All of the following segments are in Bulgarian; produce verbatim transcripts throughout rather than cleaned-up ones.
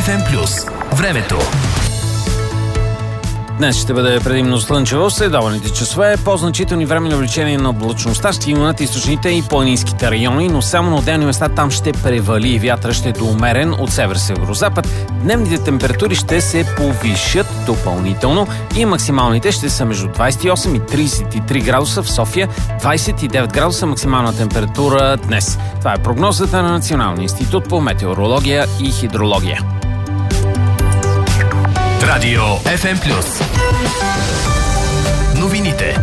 еф ем плюс. Времето. Днес ще бъде предимно слънчево, следобедните часове, по-значителни времени увеличения на облачността ще има над източните и планинските райони, но само на отделни места там ще превали и вятъра ще е доумерен от север-северозапад. Дневните температури ще се повишат допълнително и максималните ще са между двадесет и осем и тридесет и три градуса в София, двадесет и девет градуса максимална температура днес. Това е прогнозата на Националния институт по метеорология и хидрология. Радио еф ем плюс. Новините.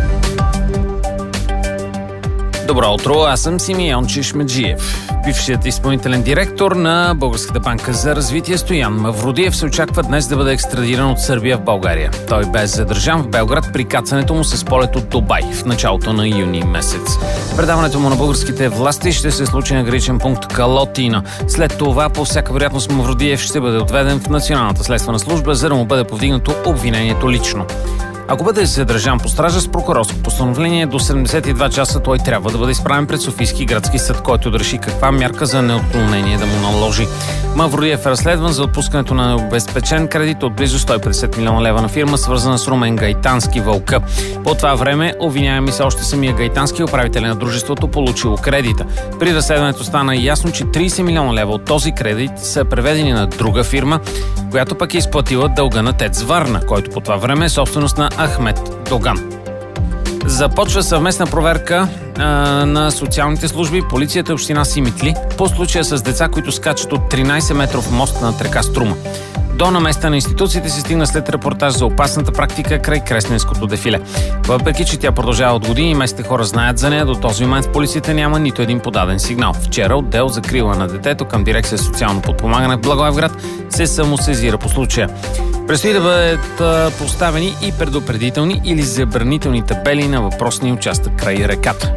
Добро утро, аз съм Симеон Чешмеджиев. Бившият изпълнителен директор на Българската банка за развитие Стоян Мавродиев се очаква днес да бъде екстрадиран от Сърбия в България. Той бе задържан в Белград при кацането му с полет от Дубай в началото на юни месец. Предаването му на българските власти ще се случи на граничен пункт Калотина. След това, по всяка вероятност, Мавродиев ще бъде отведен в Националната следствена служба, за да му бъде повдигнато обвинението лично. Ако бъде задържан по стража с прокурорско постановление, до седемдесет и два часа той трябва да бъде изправен пред Софийски градски съд, който да реши каква мярка за неотклонение да му наложи. Мавродиев е разследван за отпускането на обезпечен кредит от близо сто и петдесет милиона лева на фирма, свързана с Румен Гайтански Вълка. По това време обвиняеми са още самия Гайтански, управителя на дружеството, получило кредита. При разследването стана ясно, че тридесет милиона лева от този кредит са преведени на друга фирма, която пък е изплатила дълга на ТЕЦ Варна, който по това време е собственост на Ахмед Доган. Започва съвместна проверка а, на социалните служби, полицията и община Симитли по случая с деца, които скачат от тринадесет метров мост над река Струма. До наместа на институциите се стигна след репортаж за опасната практика край Кресненското дефиле. Въпреки че тя продължава от години и местните хора знаят за нея, до този момент в полицията няма нито един подаден сигнал. Вчера отдел за закрила на детето към дирекция социално подпомагане в Благоевград се самосезира по случая. Предстои да бъдат поставени и предупредителни или забранителни табели на въпросния участък край реката.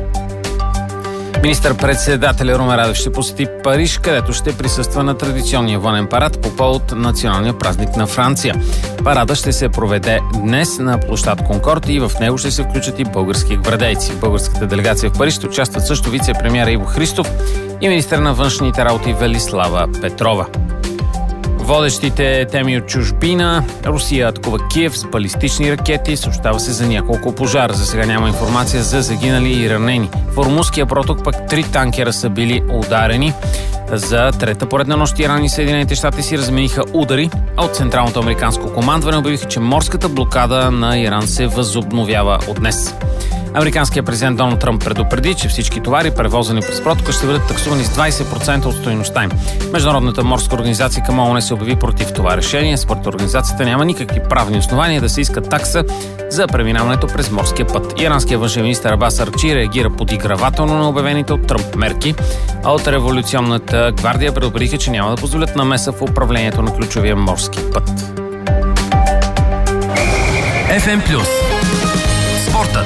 Министър-председателя Румен Радев ще посети Париж, където ще присъства на традиционния военен парад по повод националния празник на Франция. Парада ще се проведе днес на площад Конкорд и в него ще се включат и български гвардейци. В българската делегация в Париж ще участват също вице-премиера Иво Христов и министър на външните работи Велислава Петрова. Водещите теми от чужбина. Русия атакува Киев с балистични ракети. Съобщава се за няколко пожара. За сега няма информация за загинали и ранени. В Ормузския проток пък три танкера са били ударени. За трета поредна нощ Иран и Съединените щати си размениха удари, а от Централното американско командване обявиха, че морската блокада на Иран се възобновява от днес. Американският президент Доналд Тръмп предупреди, че всички товари, превозени през протока, ще бъдат таксувани с двадесет процента от стойността им. Международната морска организация към ООН се обяви против това решение. Според организацията няма никакви правни основания да се иска такса за преминаването през морския път. Иранският външен министър Абас Аракчи реагира подигравателно на обявените от Тръмп мерки, а от революционната гвардия предупредиха, че няма да позволят намеса в управлението на ключовия морски път. еф ем плюс. Спортът.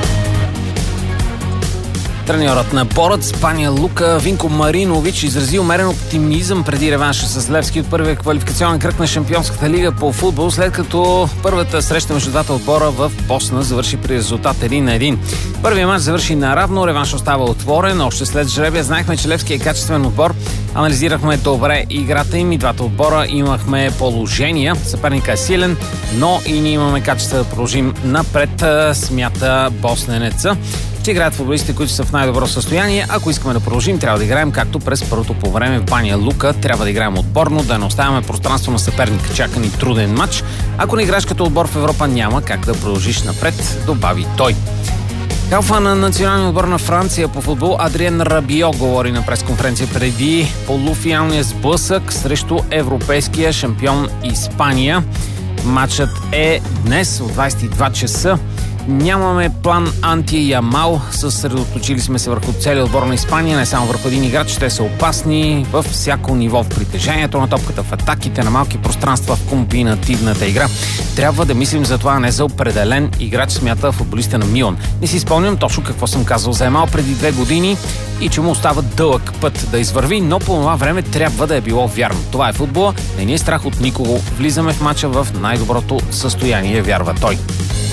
Треньорът на Борец Баня Лука Винко Маринович изрази умерен оптимизъм преди реванша с Левски от първия квалификационен кръг на Шампионската лига по футбол, след като първата среща между двата отбора в Босна завърши при резултат един на един. Първият мач завърши наравно, реванш остава отворен. Още след жребия знаехме, че Левски е качествен отбор. Анализирахме добре играта им и двата отбора имахме положения. Съперника е силен, но и ние имаме качество да продължим напред, смята босненеца. Ще играят футболистите, които са в най-добро състояние. Ако искаме да продължим, трябва да играем както през първото по време в Баня Лука. Трябва да играем отборно, да не оставяме пространство на съперника. Чака ни труден матч. Ако не играеш като отбор в Европа, няма как да продължиш напред, добави той. Калфа на националния отбор на Франция по футбол Адриен Рабио говори на пресконференция преди полуфиналния сблъсък срещу европейския шампион Испания. Матчът е днес от двадесет и два часа. Нямаме план анти-Ямал. Съсредоточили сме се върху целия отбор на Испания, не само върху един играч. Те са опасни във всяко ниво в притежанието на топката, в атаките, на малки пространства, в комбинативната игра. Трябва да мислим за това, не за определен играч, смята футболиста на Милан. Не си спомням точно какво съм казал за Ямал преди две години и че му остава дълъг път да извърви, но по това време трябва да е било вярно. Това е футбола, не ни е страх от никого. Влизаме в мача в най-доброто състояние, вярва той.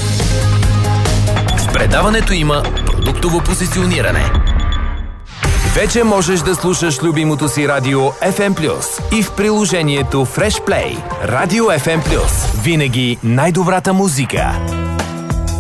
В предаването има продуктово позициониране. Вече можеш да слушаш любимото си радио еф ем плюс и в приложението Fresh Play. Радио еф ем плюс. Винаги най-добрата музика.